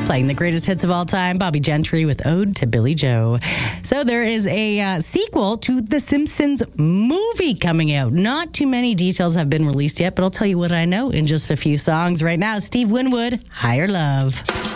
Playing the greatest hits of all time, Bobby Gentry with Ode to Billy Joe. So there is a sequel to The Simpsons movie coming out. Not too many details have been released yet, but I'll tell you what I know in just a few songs. Right now, Steve Winwood, Higher Love.